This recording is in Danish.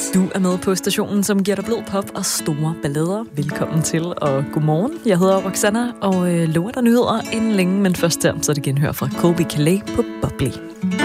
Du er med på stationen, som giver dig blød pop og store ballader. Velkommen til, og godmorgen. Jeg hedder Roxanna, og lover dig nyheder inden længe, men først der, så er det genhør fra Colbie Caillat på Bubbly.